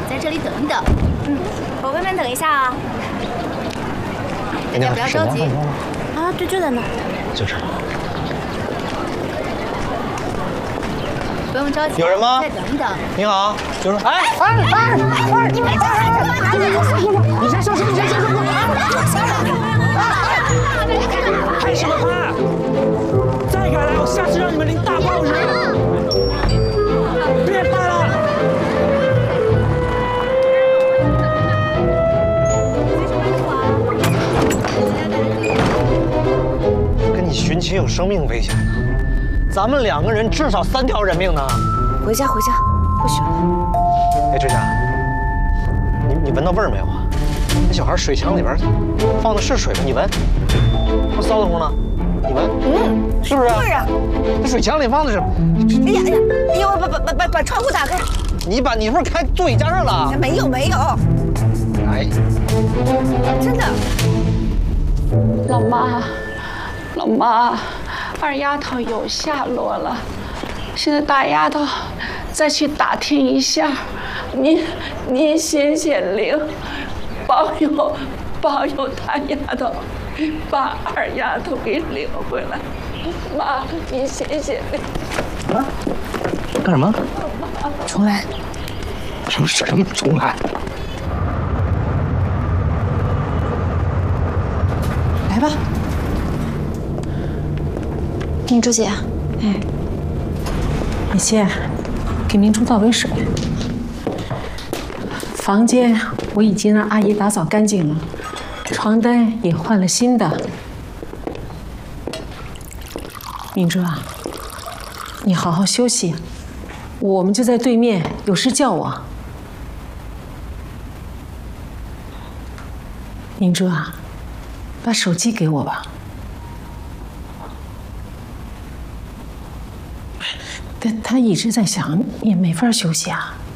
在这里等一等。我外面等一下啊。大家不要着急。啊，对，就在那儿。 就是。 不用着急。 有人吗？ 再等一等。 你好，有人。哎， 你别着急， 你先休息，你先休息。 害什么怕？再敢来，我下次让你们淋大暴雨！别怕了。 跟你寻亲有生命危险呢，咱们2个人至少3条人命呢。 回家，不许了。 哎，志霞，你闻到味儿没有啊？那小孩水枪里边放的是水吗？你闻，不骚得慌呢？你闻，是不是？ 味儿啊！ 那水枪里放的是…… 哎呀，把窗户打开。 你是不是开座椅加热了？ 没有。 哎， 真的。 老妈，二丫头有下落了，现在大丫头再去打听一下，您显灵，保佑大丫头把二丫头给领回来。妈，您显灵。 啊？干什么？ 重来。 什么重来？ 来吧。明珠姐，哎， 你先给明珠倒杯水。房间我已经让阿姨打扫干净了，床单也换了新的。明珠啊，你好好休息，我们就在对面，有事叫我。明珠啊，把手机给我吧。他一直在想，也没法休息啊。